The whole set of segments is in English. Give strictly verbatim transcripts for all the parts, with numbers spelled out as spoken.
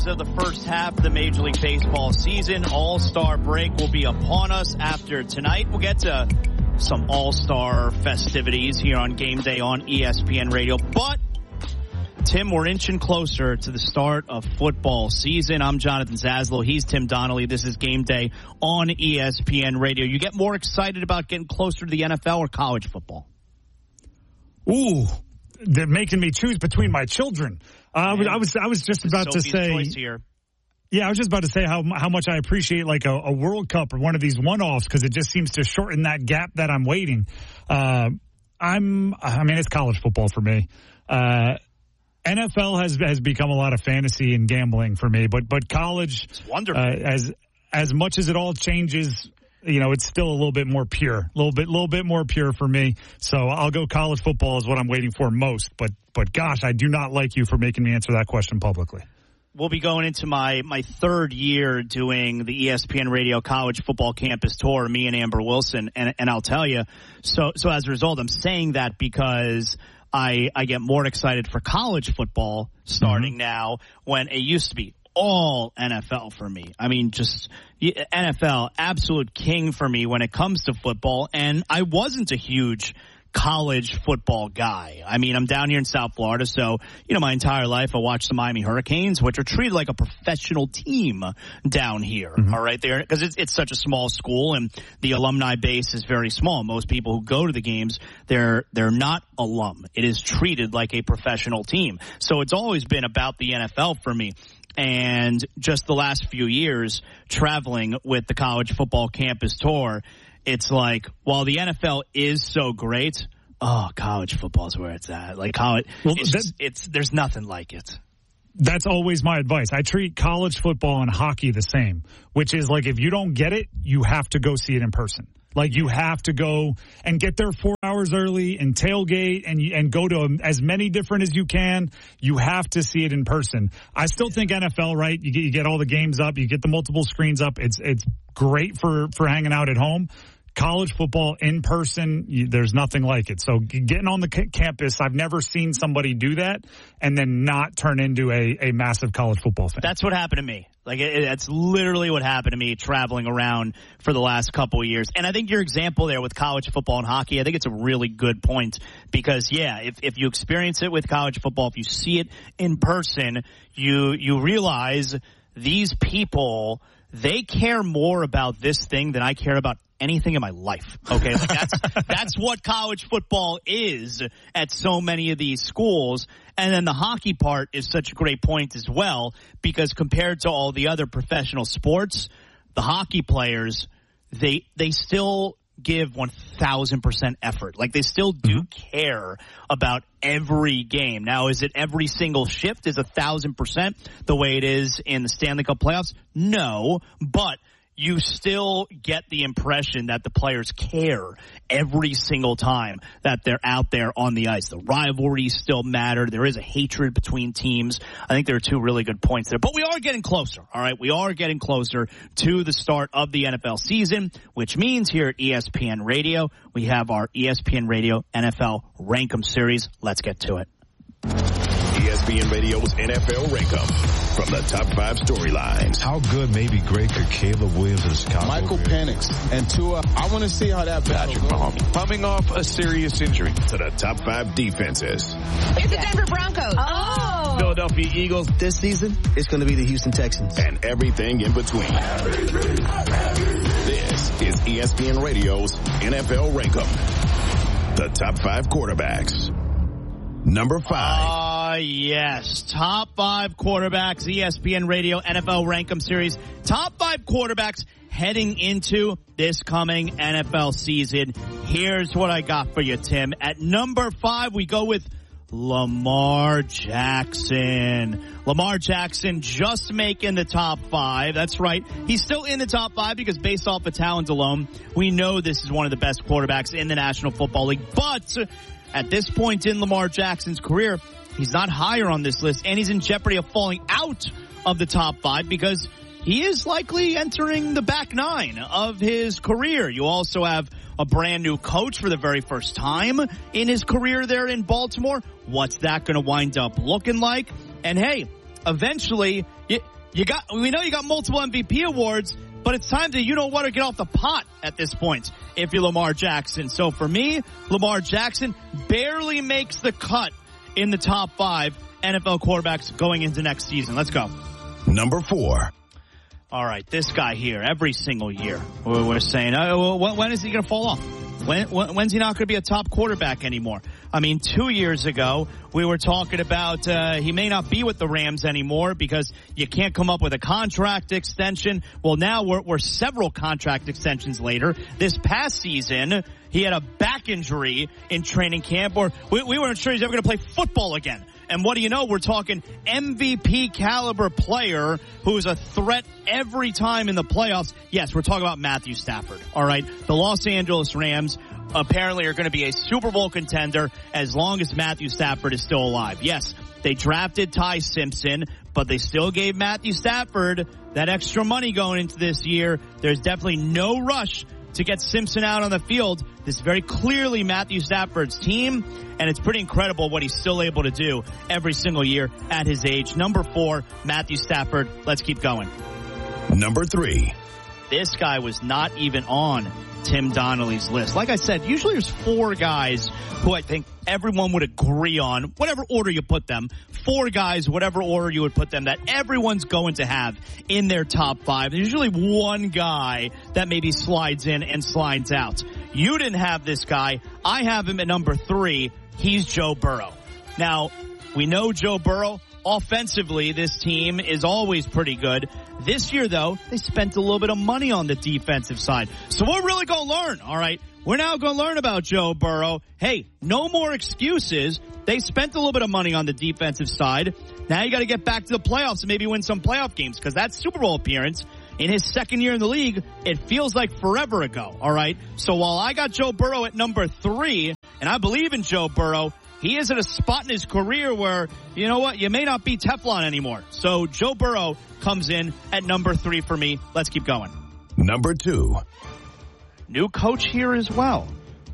Of the first half of the Major League Baseball season. All-Star break will be upon us after tonight. We'll get to some All-Star festivities here on Game Day on E S P N Radio. But, Tim, we're inching closer to the start of football season. I'm Jonathan Zaslow. He's Tim Donnelly. This is Game Day on E S P N Radio. You get more excited about getting closer to the N F L or college football? Ooh, they're making me choose between my children. Uh, I was I was just about Sophie's to say, choice here. yeah, I was just about to say how how much I appreciate like a, a World Cup or one of these one-offs because it just seems to shorten that gap that I'm waiting. Uh, I'm I mean it's college football for me. Uh, N F L has has become a lot of fantasy and gambling for me, but but college, it's wonderful. Uh, as as much as it all changes. You know, it's still a little bit more pure, a little bit, little bit more pure for me. So I'll go college football is what I'm waiting for most. But, but gosh, I do not like you for making me answer that question publicly. We'll be going into my, my third year doing the E S P N Radio College Football Campus Tour, me and Amber Wilson. And, and I'll tell you, so, so as a result, I'm saying that because I, I get more excited for college football starting mm-hmm. now when it used to be all N F L for me. I mean, just N F L, absolute king for me when it comes to football. And I wasn't a huge college football guy. I mean, I'm down here in South Florida, so, you know, my entire life I watched the Miami Hurricanes, which are treated like a professional team down here, mm-hmm. all right, there, because it's, it's such a small school and the alumni base is very small. Most people who go to the games, they're, they're not alum. It is treated like a professional team. So it's always been about the N F L for me. And just the last few years traveling with the College Football Campus Tour, it's like, while the N F L is so great, oh, college football is where it's at. Like, college, well, it's, just, it's there's nothing like it. That's always my advice. I treat college football and hockey the same, which is like if you don't get it, you have to go see it in person. Like you have to go and get there four hours early and tailgate and and go to as many different as you can. You have to see it in person. I still think N F L, right? You get you get all the games up, you get the multiple screens up. It's it's great for for hanging out at home. College football in person, you, there's nothing like it. So getting on the c- campus, I've never seen somebody do that and then not turn into a, a massive college football fan. That's what happened to me. Like, it, that's literally what happened to me traveling around for the last couple of years. And I think your example there with college football and hockey, I think it's a really good point because, yeah, if, if you experience it with college football, if you see it in person, you you realize these people, they care more about this thing than I care about anything in my life. Okay, like that's that's what college football is at so many of these schools. And then the hockey part is such a great point as well, because compared to all the other professional sports, the hockey players, they they still give one thousand percent effort. Like they still do mm-hmm. care about every game. Now, is it every single shift is a thousand percent the way it is in the Stanley Cup playoffs? No, but you still get the impression that the players care every single time that they're out there on the ice. The rivalries still matter. There is a hatred between teams. I think there are two really good points there. But we are getting closer, all right? We are getting closer to the start of the N F L season, which means here at E S P N Radio, we have our E S P N Radio N F L Rank-'em series. Let's get to it. E S P N Radio's N F L Rank-'em. From the top five storylines. How good, maybe great, could Caleb Williams and Chicago Michael be? Penix and Tua. I want to see how that battle goes. Coming off a serious injury. To the top five defenses. It's the Denver Broncos. Oh. Philadelphia Eagles. This season, it's going to be the Houston Texans. And everything in between. Everything, everything. This is E S P N Radio's N F L Rank-'em. The top five quarterbacks. Number five. Ah, uh, yes. Top five quarterbacks, E S P N Radio N F L Rank-'em series. Top five quarterbacks heading into this coming N F L season. Here's what I got for you, Tim. At number five, we go with Lamar Jackson. Lamar Jackson just making the top five. That's right. He's still in the top five because based off of talent alone, we know this is one of the best quarterbacks in the National Football League. But at this point in Lamar Jackson's career, he's not higher on this list, and he's in jeopardy of falling out of the top five because he is likely entering the back nine of his career. You also have a brand new coach for the very first time in his career there in Baltimore. What's that going to wind up looking like? And hey, eventually, you got, we know you got multiple M V P awards, but it's time to, you know what, or get off the pot at this point if you're Lamar Jackson. So for me, Lamar Jackson barely makes the cut in the top five N F L quarterbacks going into next season. Let's go. Number four. All right, this guy here, every single year, we're, we're saying, oh, well, when is he going to fall off? When, when, when's he not going to be a top quarterback anymore? I mean, two years ago, we were talking about uh, he may not be with the Rams anymore because you can't come up with a contract extension. Well, now we're, we're several contract extensions later. This past season, he had a back injury in training camp, or we, we weren't sure he's ever going to play football again. And what do you know? We're talking M V P caliber player who's a threat every time in the playoffs. Yes, we're talking about Matthew Stafford. All right. The Los Angeles Rams apparently are going to be a Super Bowl contender as long as Matthew Stafford is still alive. Yes, they drafted Ty Simpson, but they still gave Matthew Stafford that extra money going into this year. There's definitely no rush to get Simpson out on the field. This is very clearly Matthew Stafford's team, and it's pretty incredible what he's still able to do every single year at his age. Number four, Matthew Stafford. Let's keep going. Number three. This guy was not even on Tim Donnelly's list. Like I said, usually there's four guys who I think everyone would agree on, whatever order you put them. Four guys, whatever order you would put them, that everyone's going to have in their top five. There's usually one guy that maybe slides in and slides out. You didn't have this guy. I have him at number three. He's Joe Burrow. Now, we know Joe Burrow. Offensively, this team is always pretty good. This year, though, they spent a little bit of money on the defensive side. So we're really going to learn, all right? We're now going to learn about Joe Burrow. Hey, no more excuses. They spent a little bit of money on the defensive side. Now you got to get back to the playoffs and maybe win some playoff games, because that Super Bowl appearance in his second year in the league, it feels like forever ago, all right? So while I got Joe Burrow at number three, and I believe in Joe Burrow, he is at a spot in his career where, you know what, you may not be Teflon anymore. So Joe Burrow comes in at number three for me. Let's keep going. Number two. New coach here as well.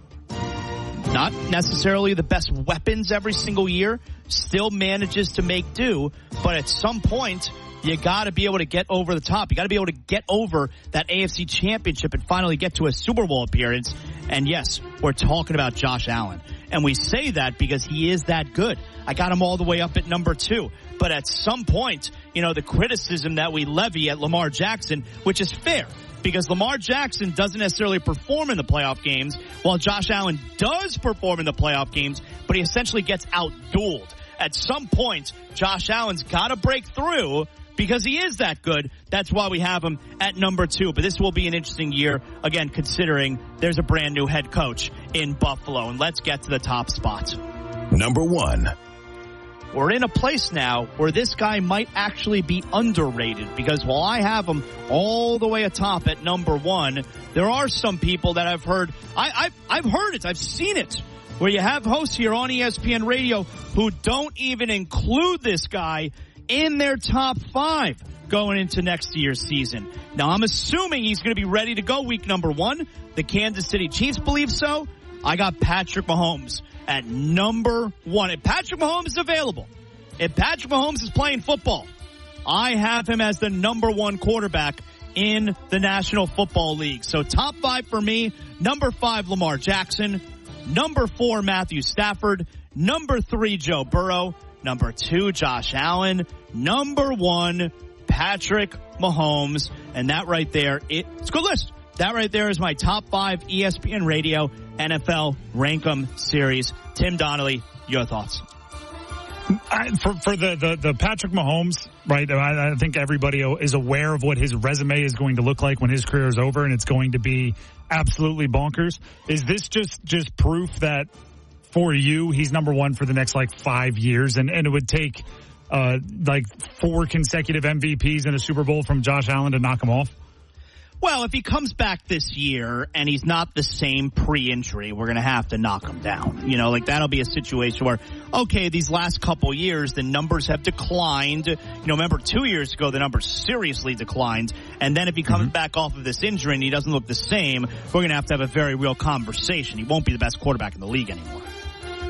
Not necessarily the best weapons every single year. Still manages to make do. But at some point, you got to be able to get over the top. You got to be able to get over that A F C Championship and finally get to a Super Bowl appearance. And yes, we're talking about Josh Allen. And we say that because he is that good. I got him all the way up at number two. But at some point, you know, the criticism that we levy at Lamar Jackson, which is fair, because Lamar Jackson doesn't necessarily perform in the playoff games, while Josh Allen does perform in the playoff games, but he essentially gets out-dueled. At some point, Josh Allen's got to break through because he is that good. That's why we have him at number two. But this will be an interesting year, again, considering there's a brand new head coach in Buffalo. And let's get to the top spots. Number one. We're in a place now where this guy might actually be underrated, because while I have him all the way atop at number one, there are some people that I've heard, I, I've, I've heard it, I've seen it, where you have hosts here on E S P N Radio who don't even include this guy in their top five going into next year's season. Now, I'm assuming he's going to be ready to go week number one. The Kansas City Chiefs believe so. I got Patrick Mahomes at number one. If Patrick Mahomes is available, if Patrick Mahomes is playing football, I have him as the number one quarterback in the National Football League. So top five for me, number five, Lamar Jackson. Number four, Matthew Stafford. Number three, Joe Burrow. Number two, Josh Allen. Number one, Patrick Mahomes. And that right there, it, it's a good list. That right there is my top five E S P N Radio N F L Rankum series. Tim Donnelly, your thoughts? I, for for the, the, the Patrick Mahomes, right, I, I think everybody is aware of what his resume is going to look like when his career is over, and it's going to be absolutely bonkers. Is this just, just proof that for you, he's number one for the next, like, five years, and, and it would take, uh, like, four consecutive M V Ps in a Super Bowl from Josh Allen to knock him off? Well, if he comes back this year and he's not the same pre-injury, we're going to have to knock him down. You know, like that'll be a situation where, okay, these last couple years, the numbers have declined. You know, remember two years ago, the numbers seriously declined. And then if he comes mm-hmm. back off of this injury and he doesn't look the same, we're going to have to have a very real conversation. He won't be the best quarterback in the league anymore.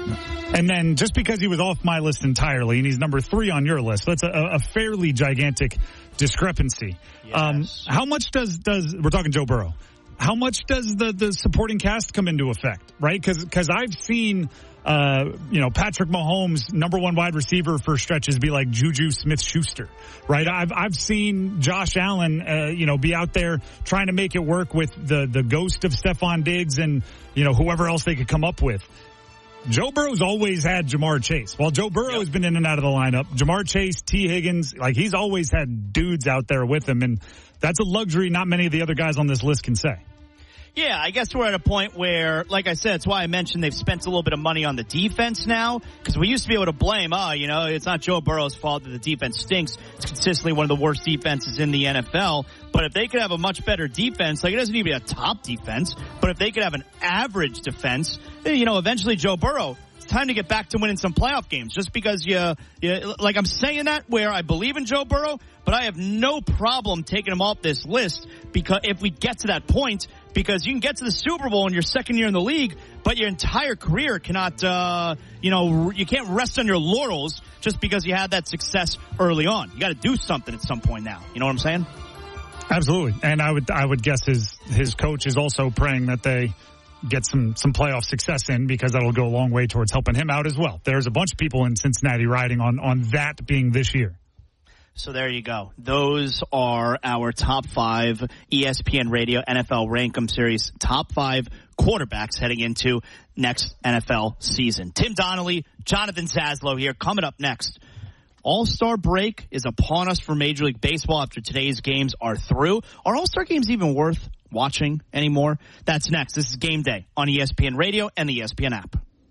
And then just because he was off my list entirely and he's number three on your list, that's a, a fairly gigantic discrepancy. Yes. Um, how much does, does, we're talking Joe Burrow, how much does the, the supporting cast come into effect, right? Because because I've seen, uh, you know, Patrick Mahomes, number one wide receiver for stretches, be like Juju Smith-Schuster, right? I've I've seen Josh Allen, uh, you know, be out there trying to make it work with the, the ghost of Stephon Diggs and, you know, whoever else they could come up with. Joe Burrow's always had Jamar Chase. While Joe Burrow yep. has been in and out of the lineup, Jamar Chase, T. Higgins, like he's always had dudes out there with him, and that's a luxury not many of the other guys on this list can say. Yeah, I guess we're at a point where, like I said, it's why I mentioned they've spent a little bit of money on the defense now, because we used to be able to blame, oh, you know, it's not Joe Burrow's fault that the defense stinks. It's consistently one of the worst defenses in the N F L. But if they could have a much better defense, like it doesn't need to be a top defense, but if they could have an average defense, you know, eventually Joe Burrow, it's time to get back to winning some playoff games. Just because you, you like I'm saying that where I believe in Joe Burrow, but I have no problem taking him off this list because if we get to that point, because you can get to the Super Bowl in your second year in the league, but your entire career cannot, uh, you know, you can't rest on your laurels just because you had that success early on. You got to do something at some point now. You know what I'm saying? Absolutely. And I would, I would guess his, his coach is also praying that they get some, some playoff success in, because that'll go a long way towards helping him out as well. There's a bunch of people in Cincinnati riding on, on that being this year. So there you go. Those are our top five E S P N Radio N F L Rankem Series top five quarterbacks heading into next N F L season. Tim Donnelly, Jonathan Zaslow here. Coming up next, All-Star break is upon us for Major League Baseball after today's games are through. Are All-Star games even worth watching anymore? That's next. This is Game Day on E S P N Radio and the E S P N app.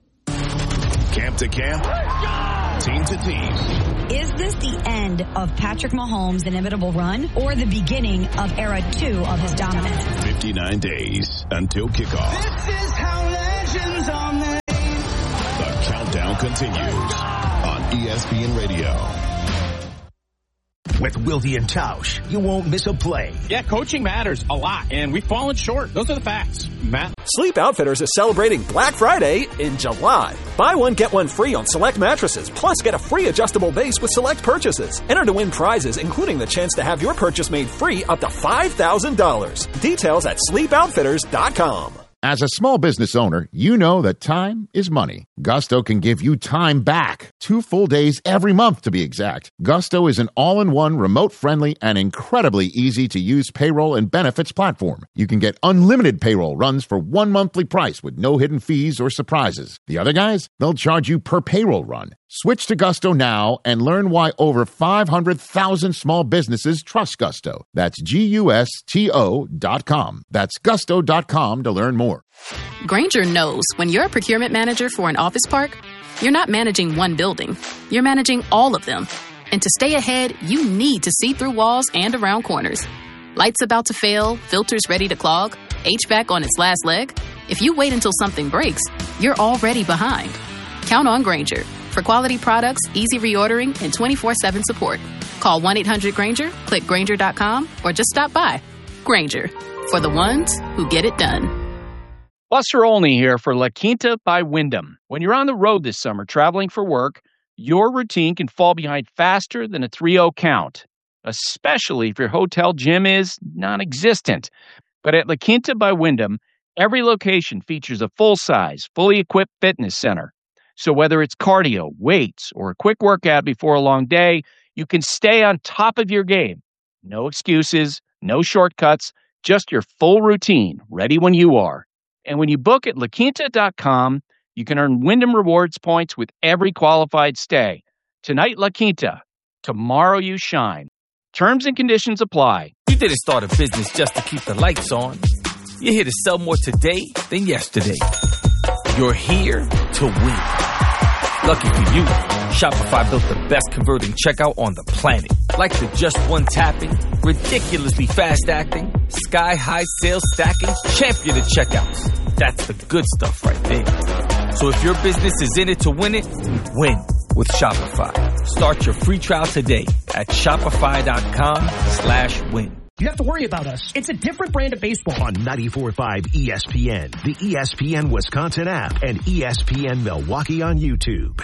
Camp to camp, team to team. Is this the end of Patrick Mahomes' inevitable run or the beginning of era two of his dominance? fifty-nine days until kickoff. This is how legends are made. The countdown continues on E S P N Radio. With Wilde and Tausch, you won't miss a play. Yeah, coaching matters a lot, and we've fallen short. Those are the facts. Matt. Sleep Outfitters is celebrating Black Friday in July. Buy one, get one free on select mattresses, plus get a free adjustable base with select purchases. Enter to win prizes, including the chance to have your purchase made free up to five thousand dollars. Details at sleep outfitters dot com. As a small business owner, you know that time is money. Gusto can give you time back. Two full days every month, to be exact. Gusto is an all-in-one, remote-friendly, and incredibly easy-to-use payroll and benefits platform. You can get unlimited payroll runs for one monthly price with no hidden fees or surprises. The other guys, they'll charge you per payroll run. Switch to Gusto now and learn why over five hundred thousand small businesses trust Gusto. That's G U S T O dot com. That's gusto dot com to learn more. Grainger knows when you're a procurement manager for an office park, you're not managing one building. You're managing all of them. And to stay ahead, you need to see through walls and around corners. Lights about to fail, filters ready to clog, H V A C on its last leg. If you wait until something breaks, you're already behind. Count on Grainger. For quality products, easy reordering, and twenty-four seven support. Call one eight hundred Grainger, click Grainger dot com, or just stop by. Grainger, for the ones who get it done. Buster Olney here for La Quinta by Wyndham. When you're on the road this summer traveling for work, your routine can fall behind faster than a three oh count, especially if your hotel gym is non-existent. But at La Quinta by Wyndham, every location features a full-size, fully equipped fitness center. So whether it's cardio, weights, or a quick workout before a long day, you can stay on top of your game. No excuses, no shortcuts, just your full routine, ready when you are. And when you book at La Quinta dot com, you can earn Wyndham Rewards points with every qualified stay. Tonight, La Quinta. Tomorrow, you shine. Terms and conditions apply. You didn't start a business just to keep the lights on. You're here to sell more today than yesterday. You're here to win. Lucky for you, Shopify built the best converting checkout on the planet. Like the just one tapping, ridiculously fast acting, sky-high sales stacking, champion of checkouts. That's the good stuff right there. So if your business is in it to win it, win with Shopify. Start your free trial today at shopify dot com slash win. You have to worry about us. It's a different brand of baseball. On ninety-four point five E S P N, the E S P N Wisconsin app, and E S P N Milwaukee on YouTube.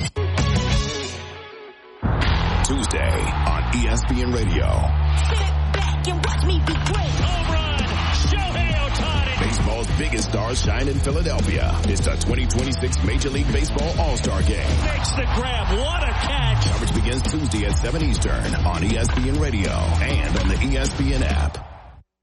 Tuesday on E S P N Radio. Sit back and watch me be great. Home run, Shohei Ohtani. Baseball's biggest stars shine in Philadelphia. It's the twenty twenty-six Major League Baseball All-Star Game. Makes the grab. What a catch. Coverage begins Tuesday at seven Eastern on E S P N Radio and on the E S P N app.